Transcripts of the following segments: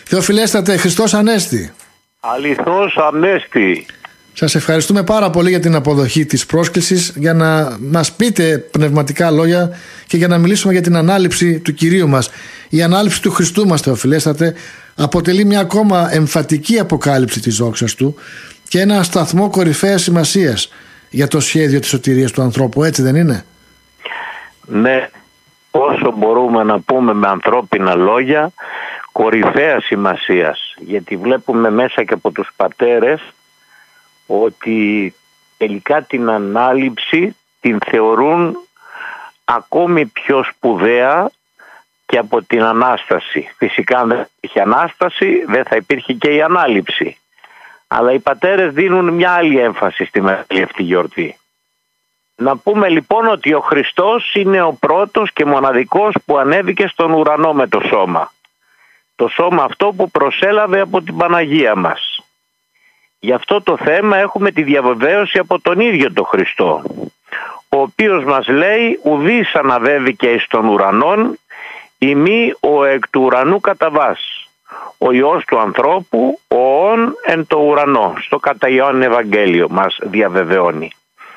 Θεοφιλέστατε, Χριστός Ανέστη. Αληθώς Ανέστη. Σας ευχαριστούμε πάρα πολύ για την αποδοχή της πρόσκλησης, για να μας πείτε πνευματικά λόγια και για να μιλήσουμε για την ανάληψη του Κυρίου μας. Η ανάληψη του Χριστού μας, Θεοφιλέστατε, αποτελεί μια ακόμα εμφατική αποκάλυψη της δόξας Του και ένα σταθμό κορυφαίας σημασίας για το σχέδιο της σωτηρίας του ανθρώπου, έτσι δεν είναι? Ναι, όσο μπορούμε να πούμε με ανθρώπινα λόγια, κορυφαία σημασίας, γιατί βλέπουμε μέσα και από τους πατέρες ότι τελικά την ανάληψη την θεωρούν ακόμη πιο σπουδαία και από την Ανάσταση. Φυσικά αν δεν υπήρχε Ανάσταση δεν θα υπήρχε και η ανάληψη. Αλλά οι πατέρες δίνουν μια άλλη έμφαση στη μεγάλη αυτή γιορτή. Να πούμε λοιπόν ότι ο Χριστός είναι ο πρώτος και μοναδικός που ανέβηκε στον ουρανό με το σώμα. Το σώμα αυτό που προσέλαβε από την Παναγία μας. Γι' αυτό το θέμα έχουμε τη διαβεβαίωση από τον ίδιο τον Χριστό, ο οποίος μας λέει «Ουδής αναβέβηκε εις τον ουρανόν, ημί ο εκ του ουρανού καταβάς, ο Υιός του ανθρώπου, ο ον εν το ουρανό». Στο κατά Ιωάννη Ευαγγέλιο μας διαβεβαιώνει.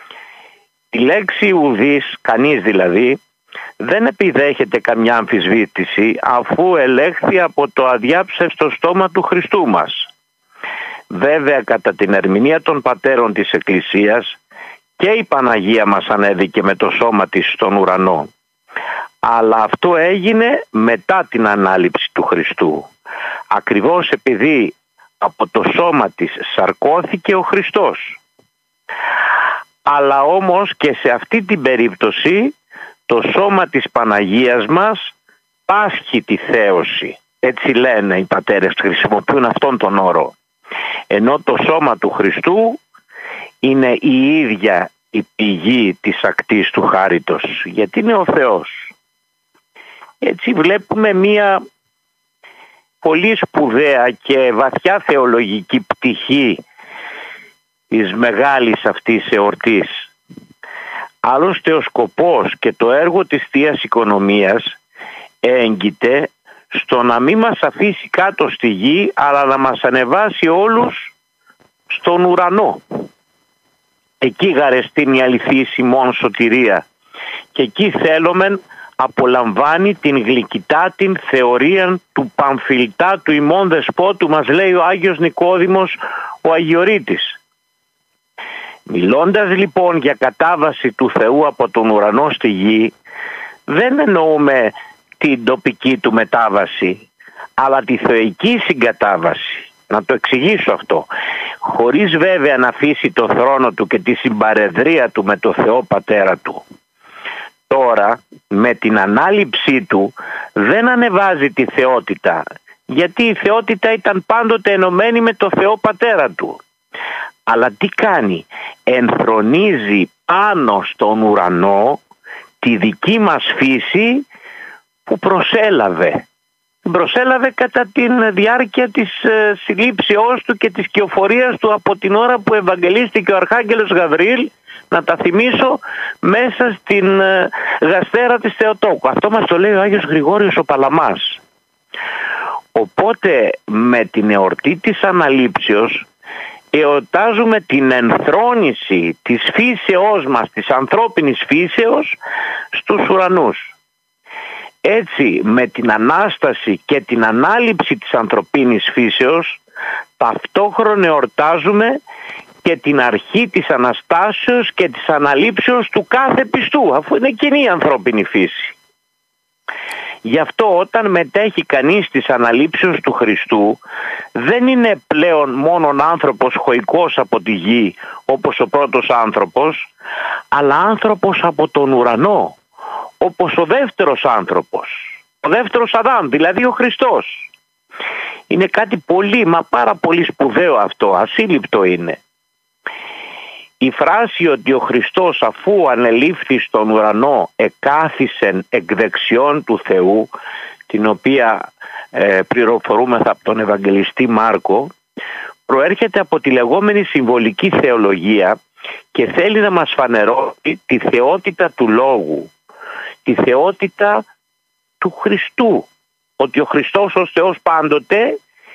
Η λέξη ουδής, κανείς δηλαδή, δεν επιδέχεται καμιά αμφισβήτηση, αφού ελέγχθη από το αδιάψευστο στόμα του Χριστού μας. Βέβαια κατά την ερμηνεία των πατέρων της Εκκλησίας και η Παναγία μας ανέβηκε με το σώμα της στον ουρανό. Αλλά αυτό έγινε μετά την ανάληψη του Χριστού. Ακριβώς επειδή από το σώμα της σαρκώθηκε ο Χριστός. Αλλά όμως και σε αυτή την περίπτωση το σώμα της Παναγίας μας πάσχει τη θέωση. Έτσι λένε οι πατέρες, χρησιμοποιούν αυτόν τον όρο. Ενώ το σώμα του Χριστού είναι η ίδια η πηγή της ακτής του χάριτος, γιατί είναι ο Θεός. Έτσι βλέπουμε μία πολύ σπουδαία και βαθιά θεολογική πτυχή της μεγάλης αυτής εορτής. Άλλωστε ο σκοπός και το έργο της Θείας Οικονομίας έγκυται στο να μην μας αφήσει κάτω στη γη, αλλά να μας ανεβάσει όλους στον ουρανό. Εκεί γαρεστήν η αληθής ημών σωτηρία και εκεί θέλομεν απολαμβάνει την γλυκητάτην θεωρία του Παμφιλτά του ημών δεσπότου, μας λέει ο Άγιος Νικόδημος ο Αγιορείτης. Μιλώντας λοιπόν για κατάβαση του Θεού από τον ουρανό στη γη, δεν εννοούμε την τοπική του μετάβαση, αλλά τη θεοική συγκατάβαση. Να το εξηγήσω αυτό. Χωρίς βέβαια να αφήσει το θρόνο του και τη συμπαρεδρία του με το Θεό Πατέρα του. Τώρα με την ανάληψή του δεν ανεβάζει τη θεότητα, γιατί η θεότητα ήταν πάντοτε ενωμένη με το Θεό Πατέρα του. Αλλά τι κάνει? Ενθρονίζει πάνω στον ουρανό τη δική μας φύση που προσέλαβε. Προσέλαβε κατά τη διάρκεια της συλλήψεώς του και της κυοφορίας του από την ώρα που ευαγγελίστηκε ο Αρχάγγελος Γαβριήλ, να τα θυμίσω, μέσα στην γαστέρα της Θεοτόκου. Αυτό μας το λέει ο Άγιος Γρηγόριος ο Παλαμάς. Οπότε με την εορτή της Αναλήψεως εορτάζουμε την ενθρόνηση της φύσεώς μας, της ανθρώπινης φύσεως, στους ουρανούς. Έτσι με την Ανάσταση και την ανάληψη της ανθρωπίνης φύσεως ταυτόχρονα εορτάζουμε και την αρχή της Αναστάσεως και της αναλήψεως του κάθε πιστού, αφού είναι κοινή η ανθρώπινη φύση. Γι' αυτό όταν μετέχει κανείς της αναλήψεως του Χριστού δεν είναι πλέον μόνον άνθρωπος χωικός από τη γη όπως ο πρώτος άνθρωπος, αλλά άνθρωπος από τον ουρανό, όπως ο δεύτερος άνθρωπος, ο δεύτερος Αδάμ, δηλαδή ο Χριστός. Είναι κάτι πολύ, μα πάρα πολύ σπουδαίο αυτό, ασύλληπτο είναι. Η φράση ότι ο Χριστός αφού ανελήφθη στον ουρανό εκάθισεν εκ δεξιών του Θεού, την οποία πληροφορούμεθα από τον Ευαγγελιστή Μάρκο, προέρχεται από τη λεγόμενη συμβολική θεολογία και θέλει να μας φανερώσει τη θεότητα του Λόγου, τη θεότητα του Χριστού, ότι ο Χριστός ως Θεός πάντοτε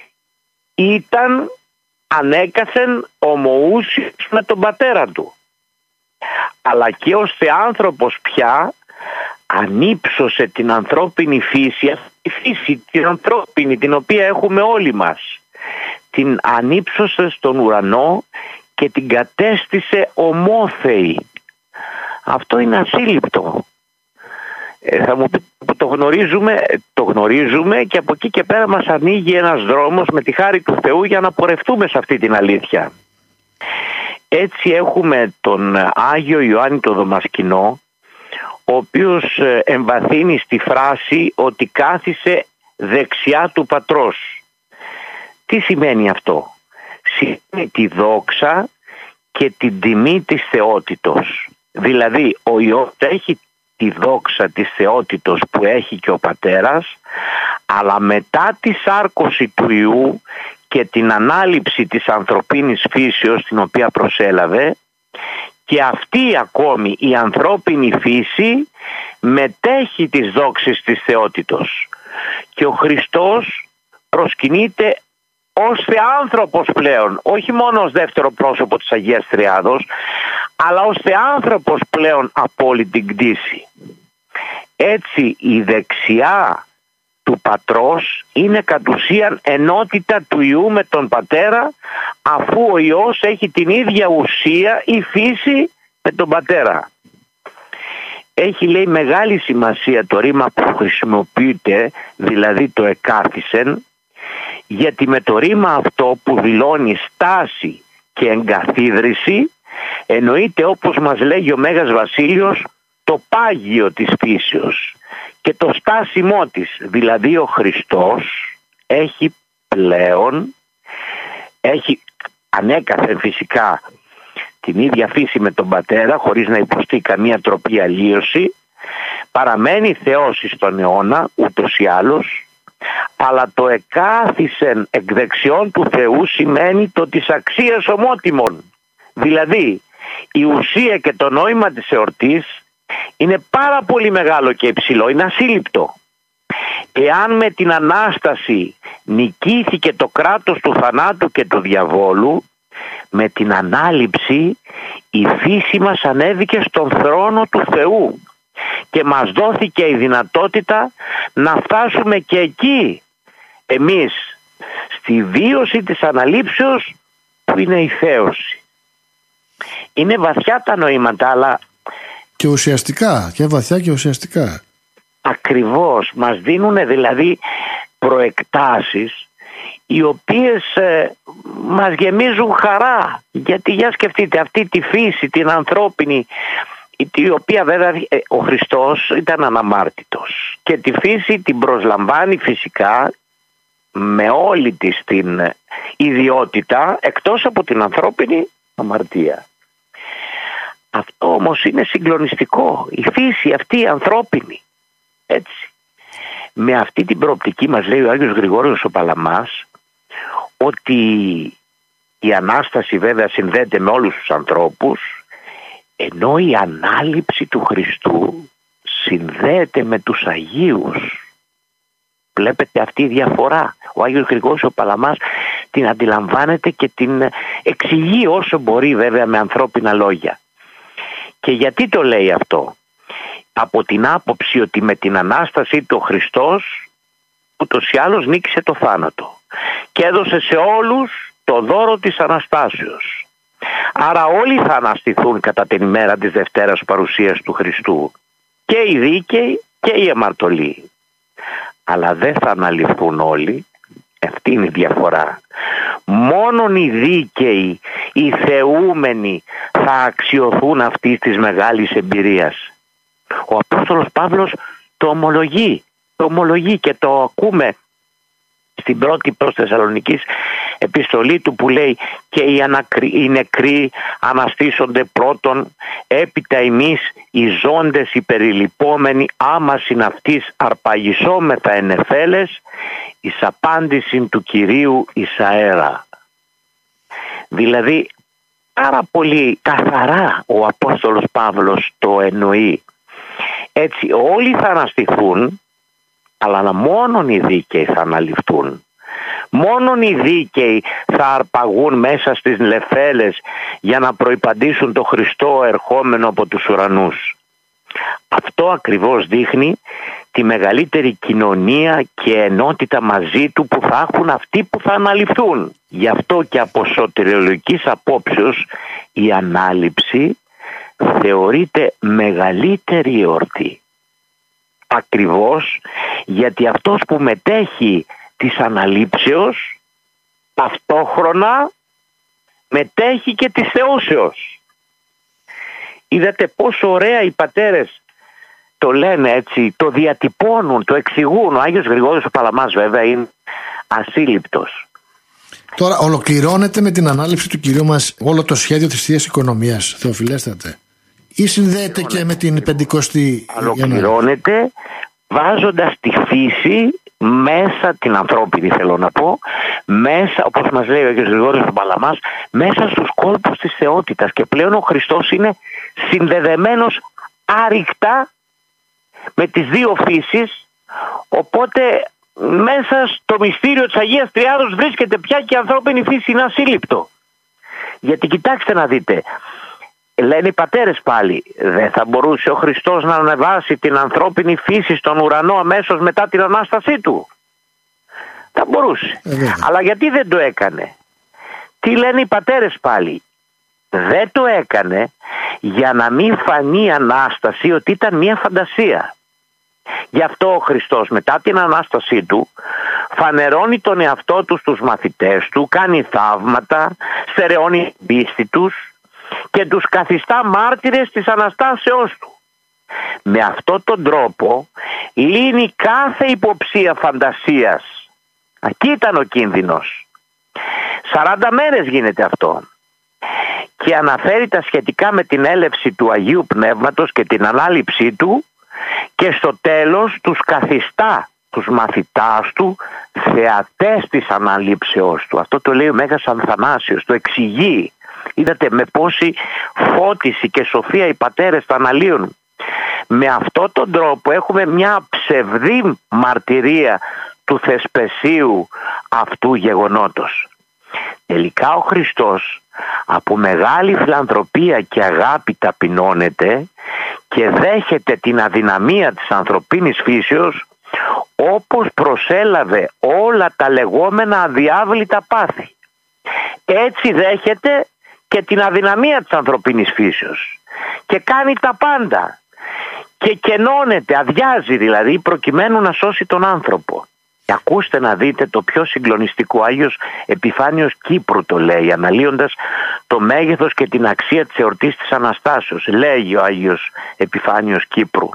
ήταν ανέκαθεν ομοούσιος με τον πατέρα του. Αλλά και ως θεάνθρωπος πια ανύψωσε την ανθρώπινη φύση, τη φύση την ανθρώπινη την οποία έχουμε όλοι μας. Την ανύψωσε στον ουρανό και την κατέστησε ομόθεη. Αυτό είναι ασύλληπτο. Θα μου πείτε που το γνωρίζουμε και από εκεί και πέρα μας ανοίγει ένας δρόμος με τη χάρη του Θεού για να πορευτούμε σε αυτή την αλήθεια. Έτσι έχουμε τον Άγιο Ιωάννη το Δομασκηνό, ο οποίος εμβαθύνει στη φράση ότι κάθισε δεξιά του Πατρός. Τι σημαίνει αυτό? Σημαίνει τη δόξα και την τιμή της θεότητος. Δηλαδή ο Υιός έχει τη δόξα της θεότητος που έχει και ο Πατέρας, αλλά μετά τη σάρκωση του Υιού και την ανάληψη της ανθρωπίνης φύσεως την οποία προσέλαβε, και αυτή ακόμη η ανθρώπινη φύση μετέχει τις δόξες της θεότητος. Και ο Χριστός προσκυνείται ως θεάνθρωπος πλέον, όχι μόνο ως δεύτερο πρόσωπο της Αγίας Τριάδος, αλλά ως θεάνθρωπος πλέον από όλη την κτήση. Έτσι η δεξιά του Πατρός είναι κατ' ουσίαν ενότητα του Υιού με τον Πατέρα, αφού ο Υιός έχει την ίδια ουσία ή φύση με τον Πατέρα. Έχει, λέει, μεγάλη σημασία το ρήμα που χρησιμοποιείται, δηλαδή το εκάθισεν, γιατί με το ρήμα αυτό που δηλώνει στάση και εγκαθίδρυση εννοείται, όπως μας λέγει ο Μέγας Βασίλειος, το πάγιο της φύσεως και το στάσιμό της. Δηλαδή ο Χριστός έχει ανέκαθεν φυσικά την ίδια φύση με τον Πατέρα, χωρίς να υποστεί καμία τροπή αλλίωση, παραμένει Θεός εις τον αιώνα ούτως ή άλλως, αλλά το εκάθισεν εκ δεξιών του Θεού σημαίνει το της αξίας ομότιμων. Δηλαδή η ουσία και το νόημα της εορτής είναι πάρα πολύ μεγάλο και υψηλό, είναι ασύλληπτο. Εάν με την Ανάσταση νικήθηκε το κράτος του θανάτου και του διαβόλου, με την Ανάληψη η φύση μας ανέβηκε στον θρόνο του Θεού και μας δόθηκε η δυνατότητα να φτάσουμε και εκεί εμείς, στη βίωση της αναλήψεως που είναι η θέωση. Είναι βαθιά τα νοήματα, αλλά και ουσιαστικά, και βαθιά και ουσιαστικά. Ακριβώς, μας δίνουν δηλαδή προεκτάσεις οι οποίες μας γεμίζουν χαρά. Γιατί για σκεφτείτε αυτή τη φύση την ανθρώπινη, η οποία βέβαια ο Χριστός ήταν αναμάρτητος και τη φύση την προσλαμβάνει φυσικά με όλη της την ιδιότητα, εκτός από την ανθρώπινη αμαρτία. Αυτό όμως είναι συγκλονιστικό, η φύση αυτή η ανθρώπινη. Έτσι, με αυτή την προοπτική μας λέει ο Άγιος Γρηγόριος ο Παλαμάς ότι η Ανάσταση βέβαια συνδέεται με όλους τους ανθρώπους, ενώ η Ανάληψη του Χριστού συνδέεται με τους Αγίους. Βλέπετε αυτή η διαφορά. Ο Άγιος Γρηγόριος ο Παλαμάς την αντιλαμβάνεται και την εξηγεί όσο μπορεί, βέβαια με ανθρώπινα λόγια. Και γιατί το λέει αυτό? Από την άποψη ότι με την Ανάστασή του ο Χριστός ούτως ή άλλως νίκησε το θάνατο και έδωσε σε όλους το δώρο της Αναστάσεως. Άρα όλοι θα αναστηθούν κατά την ημέρα της Δευτέρας παρουσίας του Χριστού, και οι δίκαιοι και οι αμαρτωλοί. Αλλά δεν θα αναλυφθούν όλοι, αυτή είναι η διαφορά. Μόνον οι δίκαιοι, οι θεούμενοι θα αξιωθούν αυτής της μεγάλης εμπειρίας. Ο Απόστολος Παύλος το ομολογεί και το ακούμε στην πρώτη προς Θεσσαλονικής επιστολή του που λέει και οι νεκροί αναστήσονται πρώτον, έπειτα εμείς οι ζώντες οι περιλυπόμενοι άμα συναυτής αρπαγισόμεθα εν εφέλες εις απάντησιν του Κυρίου εις αέρα. Δηλαδή πάρα πολύ καθαρά ο Απόστολος Παύλος το εννοεί. Έτσι όλοι θα αναστηθούν, αλλά μόνον οι δίκαιοι θα αναλυφθούν. Μόνον οι δίκαιοι θα αρπαγούν μέσα στις λεφέλες για να προϋπαντήσουν το Χριστό ερχόμενο από τους ουρανούς. Αυτό ακριβώς δείχνει τη μεγαλύτερη κοινωνία και ενότητα μαζί του που θα έχουν αυτοί που θα αναληφθούν. Γι' αυτό και από σωτηριολογικής απόψεως η ανάληψη θεωρείται μεγαλύτερη εορτή. Ακριβώς γιατί αυτός που μετέχει της αναλήψεως ταυτόχρονα μετέχει και της θεώσεως. Είδατε πόσο ωραία οι πατέρες το λένε έτσι, το διατυπώνουν, το εξηγούν. Ο Άγιος Γρηγόριος ο Παλαμάς βέβαια είναι ασύλληπτος. Τώρα ολοκληρώνεται με την ανάληψη του Κυρίου μας όλο το σχέδιο της Θείας Οικονομίας, Θεοφιλέστατε, ή συνδέεται και με την Πεντηκοστή? Ολοκληρώνεται βάζοντας τη φύση μέσα, την ανθρώπινη θέλω να πω, μέσα, όπως μας λέει ο Άγιος Γρηγόριος ο Παλαμάς, μέσα στους κόλπους της θεότητας, και πλέον ο Χριστός είναι συνδεδεμένος άρρηκτα με τις δύο φύσεις, οπότε μέσα στο μυστήριο της Αγίας Τριάδος βρίσκεται πια και η ανθρώπινη φύση, είναι ασύλληπτο. Γιατί κοιτάξτε να δείτε, λένε οι πατέρες πάλι, δεν θα μπορούσε ο Χριστός να ανεβάσει την ανθρώπινη φύση στον ουρανό αμέσως μετά την Ανάστασή του? Θα μπορούσε. Αλλά γιατί δεν το έκανε? Τι λένε οι πατέρες πάλι? Δεν το έκανε για να μην φανεί η Ανάσταση ότι ήταν μια φαντασία. Γι' αυτό ο Χριστός μετά την Ανάστασή του φανερώνει τον εαυτό του στους μαθητές του, κάνει θαύματα, στερεώνει την πίστη τους και τους καθιστά μάρτυρες της Αναστάσεώς του. Με αυτόν τον τρόπο λύνει κάθε υποψία φαντασίας. Εκεί ήταν ο κίνδυνος. 40 μέρες γίνεται αυτό. Και αναφέρει τα σχετικά με την έλευση του Αγίου Πνεύματος και την ανάληψή του, και στο τέλος τους καθιστά τους μαθητάς του θεατές της αναλήψεώς του. Αυτό το λέει ο Μέγας Ανθανάσιος, το εξηγεί. Είδατε με πόση φώτιση και σοφία οι πατέρες τα αναλύουν. Με αυτόν τον τρόπο έχουμε μια ψευδή μαρτυρία του θεσπεσίου αυτού γεγονότος. Τελικά ο Χριστός από μεγάλη φιλανθρωπία και αγάπη ταπεινώνεται και δέχεται την αδυναμία της ανθρωπίνης φύσεως, όπως προσέλαβε όλα τα λεγόμενα αδιάβλητα πάθη. Έτσι δέχεται και την αδυναμία της ανθρωπίνης φύσεως και κάνει τα πάντα και κενώνεται, αδειάζει δηλαδή, προκειμένου να σώσει τον άνθρωπο. Και ακούστε να δείτε το πιο συγκλονιστικό. Άγιος Επιφάνιος Κύπρου το λέει, αναλύοντας το μέγεθος και την αξία της εορτής της Αναστάσεως. Λέγει ο Άγιος Επιφάνιος Κύπρου: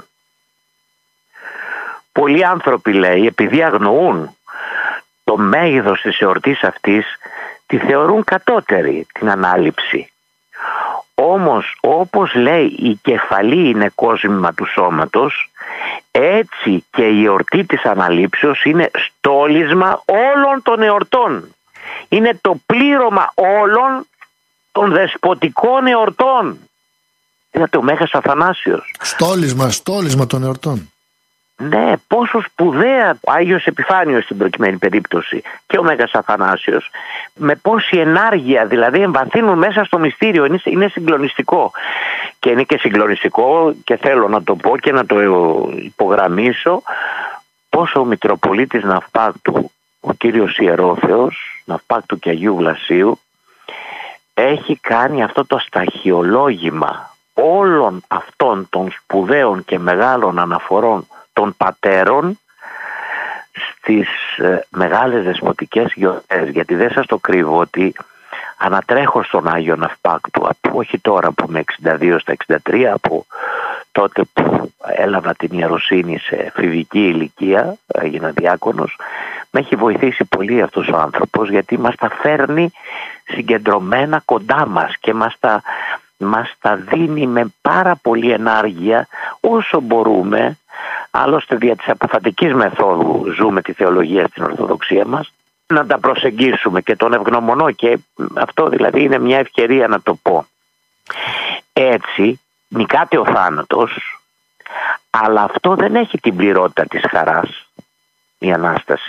πολλοί άνθρωποι, λέει, επειδή αγνοούν το μέγεθος της εορτής αυτής, τη θεωρούν κατώτερη, την ανάληψη. Όμως, όπως λέει, η κεφαλή είναι κόσμημα του σώματος, έτσι και η εορτή της αναλήψεως είναι στόλισμα όλων των εορτών. Είναι το πλήρωμα όλων των δεσποτικών εορτών. Είδατε ο Μέγας Αθανάσιος. Στόλισμα των εορτών. Ναι, πόσο σπουδαία ο Άγιος Επιφάνιος στην προκειμένη περίπτωση και ο Μέγας Αθανάσιος, με πόση ενάργεια δηλαδή εμβαθύνουν μέσα στο μυστήριο. Είναι συγκλονιστικό. Και είναι και συγκλονιστικό, και θέλω να το πω και να το υπογραμμίσω, πόσο ο Μητροπολίτης Ναυπάκτου, ο κύριος Ιερόθεος Ναυπάκτου και Αγίου Βλασίου, έχει κάνει αυτό το σταχυολόγημα όλων αυτών των σπουδαίων και μεγάλων αναφορών των πατέρων στις μεγάλες δεσποτικές γιορτές. Γιατί δεν σας το κρύβω ότι ανατρέχω στον Άγιο Ναυπάκτου, όχι τώρα που είμαι 62 στα 63, από τότε που έλαβα την ιεροσύνη σε εφηβική ηλικία, έγινα διάκονος. Με έχει βοηθήσει πολύ αυτός ο άνθρωπος, γιατί μας τα φέρνει συγκεντρωμένα κοντά μας και μας τα δίνει με πάρα πολύ ενάργεια όσο μπορούμε. Άλλωστε δια της αποφατικής μεθόδου ζούμε τη θεολογία στην Ορθοδοξία μας, να τα προσεγγίσουμε, και τον ευγνωμονώ, και αυτό δηλαδή είναι μια ευκαιρία να το πω. Έτσι νικάται ο θάνατος, αλλά αυτό δεν έχει την πληρότητα της χαράς, η Ανάσταση.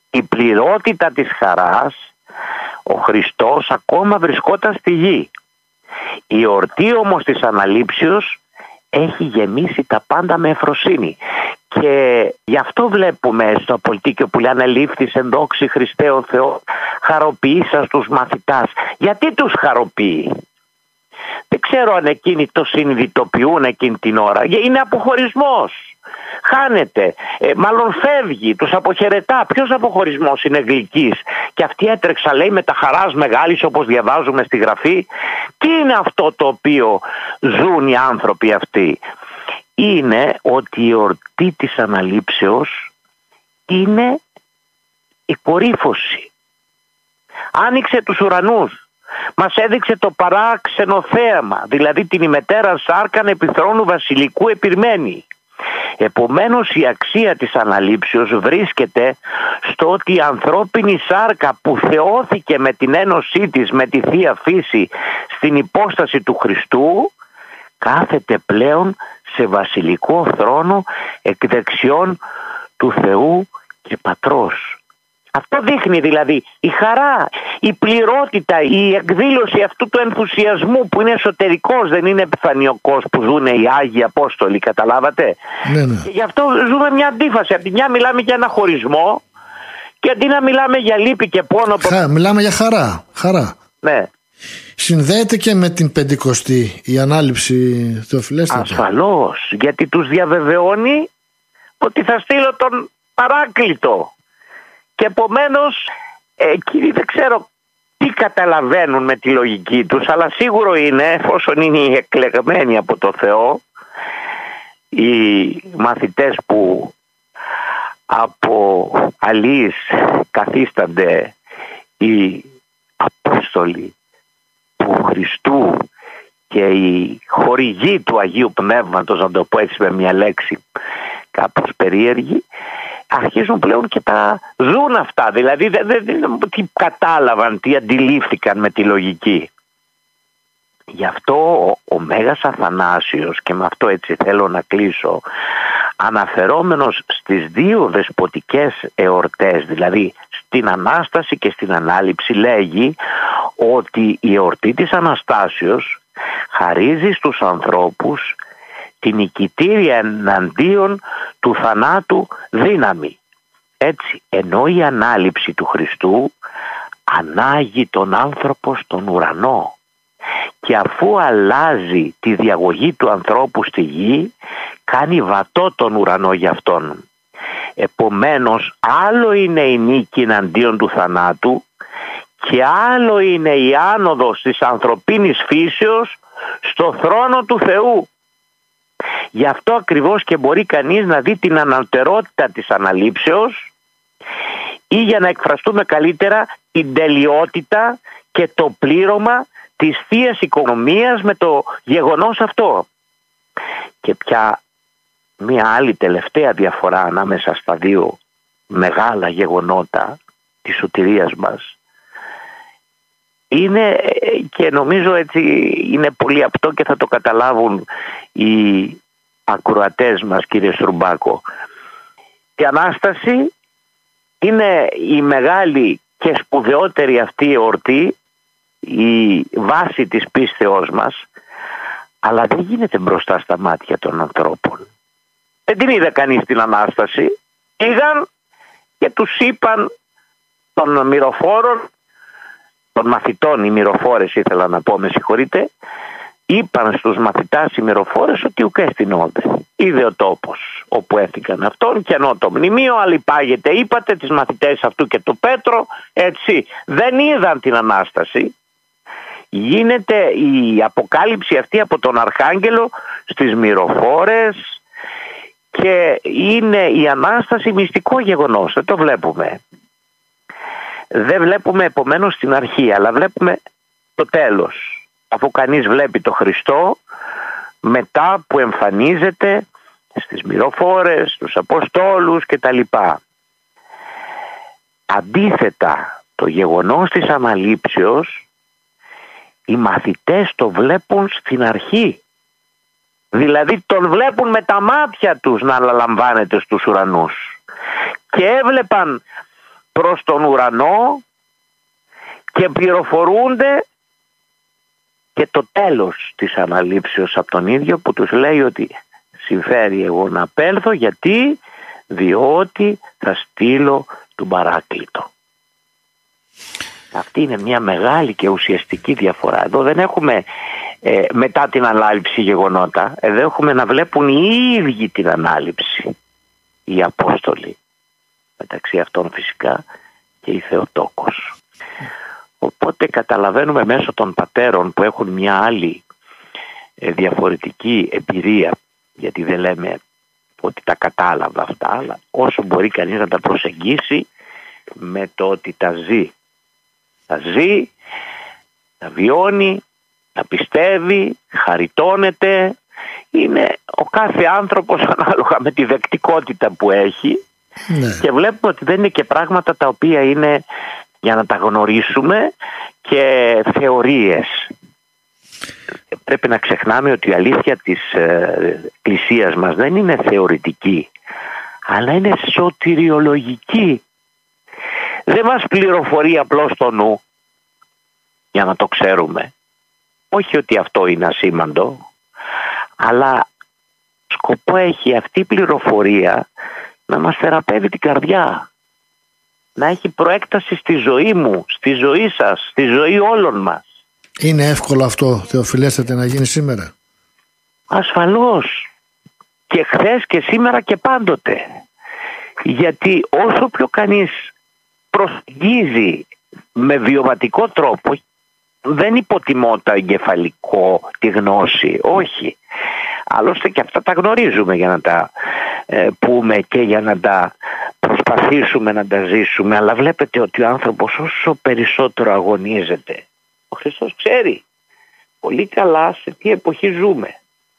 η πληρότητα της χαράς, ο Χριστός ακόμα βρισκόταν στη γη. Η εορτή όμως της Αναλήψεως έχει γεμίσει τα πάντα με ευφροσύνη. Και γι' αυτό βλέπουμε στο Απολυτίκιο που λέει «Ανελήφθης εν δόξη Χριστέ ο Θεός, χαροποιήσας τους μαθητάς». Γιατί τους χαροποιεί? Δεν ξέρω αν εκείνοι το συνειδητοποιούν εκείνη την ώρα. Είναι αποχωρισμός. Χάνεται, μάλλον φεύγει, τους αποχαιρετά. Ποιος αποχωρισμός είναι γλυκής? Και αυτοί έτρεξα, λέει, με τα χαράς μεγάλης, όπως διαβάζουμε στη Γραφή. Τι είναι αυτό το οποίο ζουν οι άνθρωποι αυτοί? Είναι ότι η εορτή της Αναλήψεως είναι η κορύφωση. Άνοιξε τους ουρανούς. Μας έδειξε το παράξενο θέαμα, δηλαδή την ημετέραν σάρκαν επί θρόνου βασιλικού επιρμένη. Επομένως η αξία της Αναλήψεως βρίσκεται στο ότι η ανθρώπινη σάρκα που θεώθηκε με την ένωσή της με τη Θεία Φύση στην υπόσταση του Χριστού κάθεται πλέον σε βασιλικό θρόνο εκ δεξιών του Θεού και Πατρός. Αυτό δείχνει δηλαδή η χαρά, η πληρότητα, η εκδήλωση αυτού του ενθουσιασμού που είναι εσωτερικός, δεν είναι επιφανειακός, που ζουν οι Άγιοι Απόστολοι, καταλάβατε? Ναι. Και γι' αυτό ζούμε μια αντίφαση. Από τη μια μιλάμε για ένα χωρισμό και αντί να μιλάμε για λύπη και πόνο... Μιλάμε για χαρά. Ναι. Συνδέεται και με την Πεντηκοστή η Ανάληψη, Θεοφιλέστατε? Ασφαλώς, γιατί τους διαβεβαιώνει ότι θα στείλω τον Παράκλητο. Και επομένως εκείνοι δεν ξέρω τι καταλαβαίνουν με τη λογική τους, αλλά σίγουρο είναι, εφόσον είναι οι εκλεγμένοι από το Θεό, οι μαθητές που από αλείς καθίστανται οι Απόστολοι του Χριστού και οι χορηγοί του Αγίου Πνεύματος, να το πω έτσι με μια λέξη κάπως περίεργη, αρχίζουν πλέον και τα ζουν αυτά. Δηλαδή τι κατάλαβαν, τι αντιλήφθηκαν με τη λογική. Γι' αυτό ο Μέγας Αθανάσιος, και με αυτό έτσι θέλω να κλείσω, αναφερόμενος στις δύο δεσποτικές εορτές, δηλαδή στην Ανάσταση και στην Ανάληψη, λέγει ότι η εορτή της Αναστάσεως χαρίζει στους ανθρώπους την νικητήρια εναντίον του θανάτου δύναμη. Έτσι, ενώ η Ανάληψη του Χριστού ανάγει τον άνθρωπο στον ουρανό, και αφού αλλάζει τη διαγωγή του ανθρώπου στη γη, κάνει βατό τον ουρανό για αυτόν. Επομένως, άλλο είναι η νίκη εναντίον του θανάτου και άλλο είναι η άνοδος της ανθρωπίνης φύσεως στο θρόνο του Θεού. Γι' αυτό ακριβώς και μπορεί κανείς να δει την ανωτερότητα της Αναλήψεως, ή για να εκφραστούμε καλύτερα την τελειότητα και το πλήρωμα της Θείας Οικονομίας με το γεγονός αυτό. Και πια μια άλλη τελευταία διαφορά ανάμεσα στα δύο μεγάλα γεγονότα της σωτηρίας μας είναι, και νομίζω έτσι είναι πολύ απτό και θα το καταλάβουν οι ακροατές μας, κύριε Στρουμπάκο. Η Ανάσταση είναι η μεγάλη και σπουδαιότερη αυτή εορτή, η βάση της πίστεώς μας, αλλά δεν γίνεται μπροστά στα μάτια των ανθρώπων. Δεν την είδε κανείς την Ανάσταση. Πήγαν και τους είπαν των μυροφόρων, των μαθητών, οι μυροφόρες ήθελα να πω, με συγχωρείτε, είπαν στους μαθητάς οι μυροφόρες ότι ουκ έστεινόνται. Είδε ο τόπος όπου έθηκαν αυτόν και ενώ το μνημείο αλυπάγεται, είπατε τις μαθητές αυτού και του Πέτρο, έτσι δεν είδαν την Ανάσταση. Γίνεται η αποκάλυψη αυτή από τον Αρχάγγελο στις μυροφόρες και είναι η Ανάσταση μυστικό γεγονός, δεν το βλέπουμε. Δεν βλέπουμε επομένως την αρχή, αλλά βλέπουμε το τέλος. Αφού κανείς βλέπει το Χριστό μετά που εμφανίζεται στις μυροφόρες, στους Αποστόλους κτλ. Αντίθετα, το γεγονός της Αναλήψεως οι μαθητές το βλέπουν στην αρχή. Δηλαδή τον βλέπουν με τα μάτια τους να αναλαμβάνεται στους ουρανούς. Και έβλεπαν προς τον ουρανό και πληροφορούνται και το τέλος της αναλήψεως από τον ίδιο, που τους λέει ότι συμφέρει εγώ να απέλθω, γιατί διότι θα στείλω τον Παράκλητο. Αυτή είναι μια μεγάλη και ουσιαστική διαφορά. Εδώ δεν έχουμε μετά την ανάληψη γεγονότα. Εδώ έχουμε να βλέπουν οι ίδιοι την ανάληψη, οι Απόστολοι, μεταξύ αυτών φυσικά και η Θεοτόκος. Οπότε καταλαβαίνουμε μέσω των πατέρων που έχουν μια άλλη διαφορετική εμπειρία, γιατί δεν λέμε ότι τα κατάλαβα αυτά, αλλά όσο μπορεί κανείς να τα προσεγγίσει με το ότι τα ζει. Τα ζει, τα βιώνει, τα πιστεύει, χαριτώνεται. Είναι ο κάθε άνθρωπος ανάλογα με τη δεκτικότητα που έχει. Ναι. Και βλέπουμε ότι δεν είναι και πράγματα τα οποία είναι για να τα γνωρίσουμε και θεωρίες. Πρέπει να ξεχνάμε ότι η αλήθεια της Εκκλησίας μας δεν είναι θεωρητική, αλλά είναι σωτηριολογική. Δεν μας πληροφορεί απλώς το νου για να το ξέρουμε. Όχι ότι αυτό είναι ασήμαντο, αλλά σκοπό έχει αυτή η πληροφορία να μας θεραπεύει την καρδιά. Να έχει προέκταση στη ζωή μου, στη ζωή σας, στη ζωή όλων μας. Είναι εύκολο αυτό, Θεοφιλέστατε, να γίνει σήμερα? Ασφαλώς. Και χθες και σήμερα και πάντοτε. Γιατί όσο πιο κανείς προσεγγίζει με βιωματικό τρόπο, δεν υποτιμώ το εγκεφαλικό, τη γνώση, όχι. Άλλωστε και αυτά τα γνωρίζουμε για να τα πούμε και για να τα προσπαθήσουμε να τα ζήσουμε. Αλλά βλέπετε ότι ο άνθρωπος όσο περισσότερο αγωνίζεται, ο Χριστός ξέρει πολύ καλά σε τι εποχή ζούμε.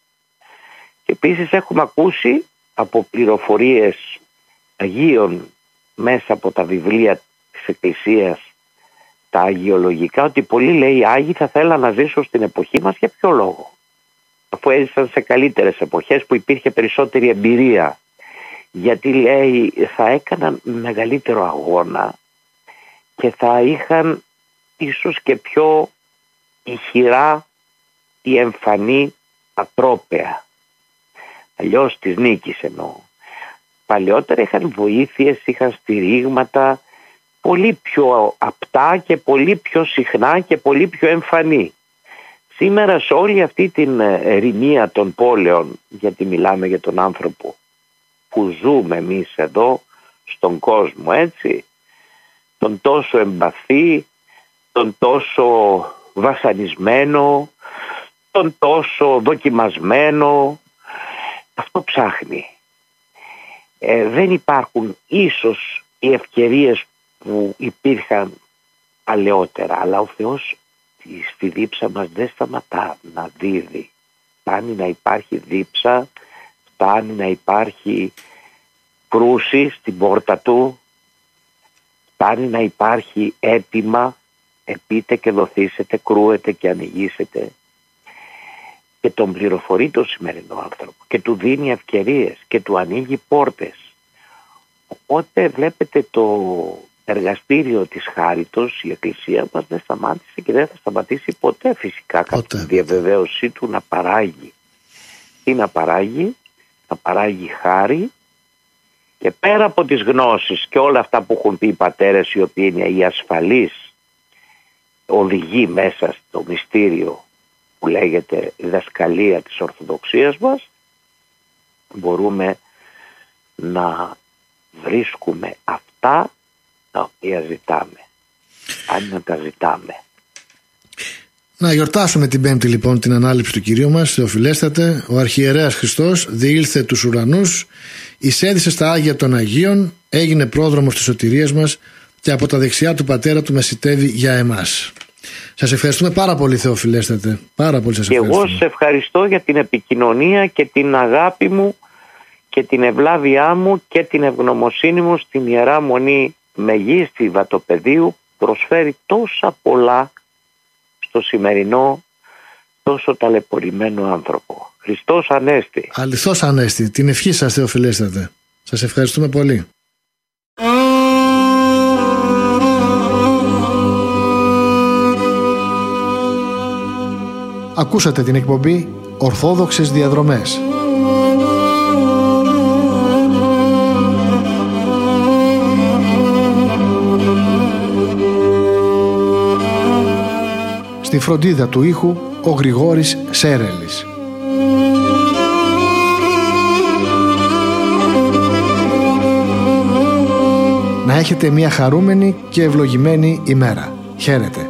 Και επίσης έχουμε ακούσει από πληροφορίες Αγίων μέσα από τα βιβλία της Εκκλησίας, τα αγιολογικά, ότι πολλοί, λέει, Άγιοι θα θέλαν να ζήσουν στην εποχή μας. Για ποιο λόγο? Αφού έζησαν σε καλύτερες εποχές που υπήρχε περισσότερη εμπειρία. Γιατί, λέει, θα έκαναν μεγαλύτερο αγώνα και θα είχαν ίσως και πιο ηχηρά ή εμφανή ατρόπαια. Αλλιώς της νίκης εννοώ. Παλαιότερα είχαν βοήθειες, είχαν στηρίγματα πολύ πιο απτά και πολύ πιο συχνά και πολύ πιο εμφανή. Σήμερα σε όλη αυτή την ερημία των πόλεων, γιατί μιλάμε για τον άνθρωπο που ζούμε εμείς εδώ στον κόσμο, έτσι, τον τόσο εμπαθή, τον τόσο βασανισμένο, τον τόσο δοκιμασμένο, αυτό ψάχνει. Δεν υπάρχουν ίσως οι ευκαιρίες που υπήρχαν παλαιότερα, αλλά ο Θεός στη δίψα μας δεν σταματά να δίδει. Φτάνει να υπάρχει δίψα, φτάνει να υπάρχει κρούση στην πόρτα του, φτάνει να υπάρχει αίτημα, επείτε και δοθήσετε, κρούετε και ανοιγήσετε, και τον πληροφορεί το σημερινό άνθρωπο και του δίνει ευκαιρίες και του ανοίγει πόρτες. Οπότε βλέπετε το εργαστήριο της χάριτος, η Εκκλησία μας δεν σταμάτησε και δεν θα σταματήσει ποτέ φυσικά κατά τη διαβεβαίωσή του να παράγει. Τι να παράγει? Να παράγει χάρη, και πέρα από τις γνώσεις και όλα αυτά που έχουν πει οι πατέρες, οι οποίοι είναι οι ασφαλείς οδηγοί μέσα στο μυστήριο που λέγεται διδασκαλία της Ορθοδοξίας μας, μπορούμε να βρίσκουμε αυτά τα οποία ζητάμε, αν να τα ζητάμε. Να γιορτάσουμε την Πέμπτη λοιπόν την ανάληψη του Κυρίου μας, Θεοφιλέστατε. Ο Αρχιερέας Χριστός διήλθε τους ουρανούς, εισέδησε στα Άγια των Αγίων, έγινε πρόδρομος της σωτηρίας μας και από τα δεξιά του Πατέρα του μεσιτεύει για εμάς. Σας ευχαριστούμε πάρα πολύ, Θεοφιλέστατε. Πάρα πολύ σας ευχαριστούμε. Και εγώ σας ευχαριστώ για την επικοινωνία και την αγάπη μου και την ευλάβειά μου και την ευγνωμοσύνη μου στην Ιερά Μονή Μεγίστη Βατοπεδίου, προσφέρει τόσα πολλά στο σημερινό τόσο ταλαιπωρημένο άνθρωπο. Χριστός Ανέστη. Αληθώς Ανέστη. Την ευχή σας, Θεοφιλέστατε. Σας ευχαριστούμε πολύ. Ακούσατε την εκπομπή Ορθόδοξες Διαδρομές. Στη φροντίδα του ήχου ο Γρηγόρης Σέρελης. Να έχετε μια χαρούμενη και ευλογημένη ημέρα. Χαίρετε.